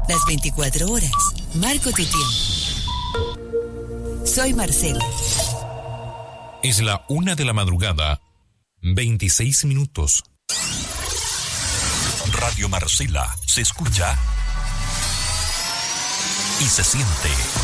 Las 24 horas. Marco tu tiempo. Soy Marcela. Es la 1 de la madrugada, 26 minutos. Radio Marcela se escucha y se siente.